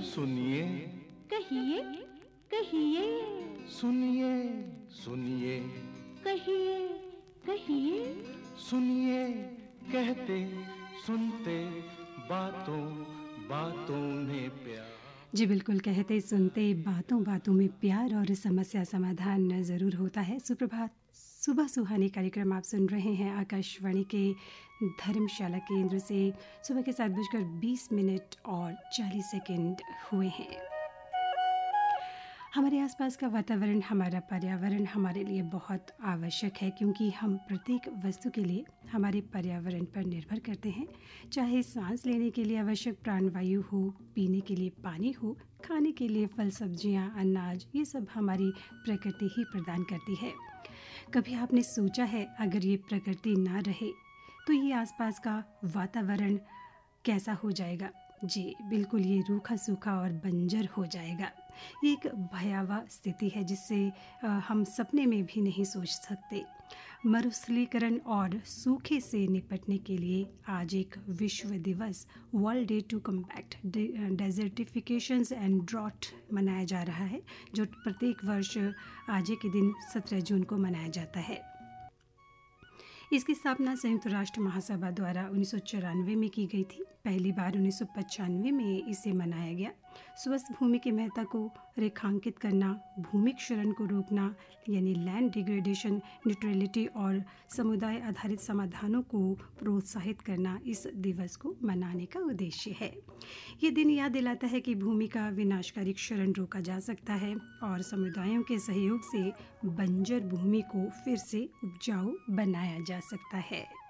सुनिए, कहिए कहिए, सुनिए सुनिए, कहिए कहिए, सुनिए कहते सुनते बातों बातों में प्यार। जी बिल्कुल, कहते सुनते बातों बातों में प्यार और समस्या समाधान ज़रूर होता है। सुप्रभात, सुबह सुहानी कार्यक्रम आप सुन रहे हैं आकाशवाणी के धर्मशाला केंद्र से। सुबह के 7:20 और 40 सेकंड हुए हैं। हमारे आसपास का वातावरण, हमारा पर्यावरण हमारे लिए बहुत आवश्यक है, क्योंकि हम प्रत्येक वस्तु के लिए हमारे पर्यावरण पर निर्भर करते हैं। चाहे सांस लेने के लिए आवश्यक प्राणवायु हो, पीने के लिए पानी हो, खाने के लिए फल सब्जियां, अनाज, ये सब हमारी प्रकृति ही प्रदान करती है। कभी आपने सोचा है, अगर ये प्रकृति ना रहे तो ये आसपास का वातावरण कैसा हो जाएगा? जी बिल्कुल, ये रूखा सूखा और बंजर हो जाएगा। ये एक भयावह स्थिति है जिससे हम सपने में भी नहीं सोच सकते। मरुस्थलीकरण और सूखे से निपटने के लिए आज एक विश्व दिवस, world day to combat डेजर्टिफिकेशंस and drought मनाया जा रहा है, जो प्रत्येक वर्ष आज के दिन 17 जून को मनाया जाता है। इसकी स्थापना संयुक्त राष्ट्र महासभा द्वारा 1994 में की गई थी। पहली बार 1995 में इसे मनाया गया। स्वस्थ भूमि की महत्ता को रेखांकित करना, भूमि क्षरण को रोकना यानी लैंड डिग्रेडेशन, न्यूट्रलिटी और समुदाय आधारित समाधानों को प्रोत्साहित करना इस दिवस को मनाने का उद्देश्य है। ये दिन याद दिलाता है कि भूमि का विनाशकारी क्षरण रोका जा सकता है और समुदायों के सहयोग से बंजर भूमि को फिर से उपजाऊ बनाया जा सकता है।